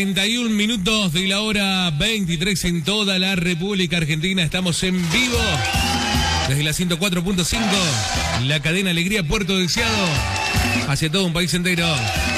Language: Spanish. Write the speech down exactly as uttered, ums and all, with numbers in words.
treinta y un minutos de la hora veintitrés en toda la República Argentina. Estamos en vivo desde la ciento cuatro punto cinco, la cadena Alegría Puerto Deseado, hacia todo un país entero.